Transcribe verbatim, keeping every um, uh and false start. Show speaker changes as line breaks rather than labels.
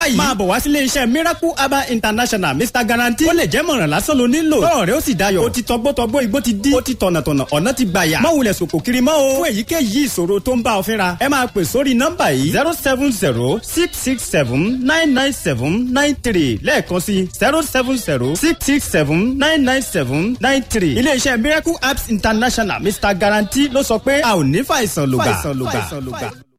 báyìí máa bọ̀ wá sílé iṣẹ́ Miracle Herbal International Mister Guarantee ó lè jẹ́ mọ̀ràn lásán ló nílò tọ́rọ̀ rẹ ó sì dayọ̀ ó ti tọgbọ́tọgbọ́ igbó ti dí ó ti tọ̀nàtọ̀nà ọ̀nà ti gbàyà má wulẹ̀ sòkò kiri mọ́ o fún èyíkéyìí ìṣòro tó ń bá ọ fínra ẹ máa pè sórí nọ́mbà yìí zero seven zero six six seven nine nine seven nine three lẹ́ẹ̀kan sí zero seven zero six six seven nine nine seven nine three ilé iṣẹ́ Miracle Herbs International Mister Guarantee ló sọ pé a ò ní fàìsàn lògbà.